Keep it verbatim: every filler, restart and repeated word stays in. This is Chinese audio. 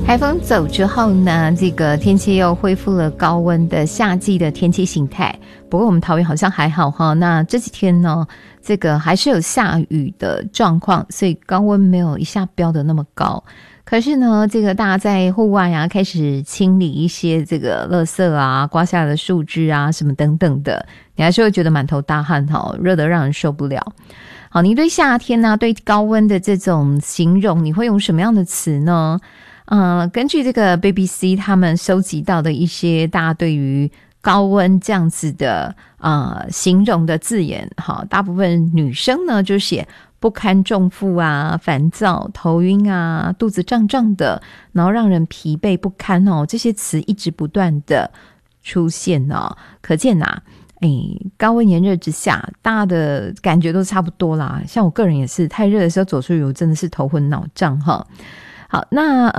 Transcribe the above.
台风走之后呢，这个天气又恢复了高温的夏季的天气形态。不过我们桃园好像还好哈，那这几天呢，这个还是有下雨的状况，所以高温没有一下飙得那么高。可是呢，这个大家在户外啊，开始清理一些这个垃圾啊、刮下来的树枝啊什么等等的，你还是会觉得满头大汗哈，热得让人受不了。好，你对夏天啊，对高温的这种形容，你会用什么样的词呢？呃，根据这个 B B C 他们收集到的一些大家对于高温这样子的呃形容的字眼，好，大部分女生呢就写不堪重负啊、烦躁、头晕啊、肚子胀胀的，然后让人疲惫不堪哦，这些词一直不断的出现哦，可见啊，哎，高温炎热之下，大家的感觉都差不多啦。像我个人也是，太热的时候走出去，我真的是头昏脑胀哈。好，那呃。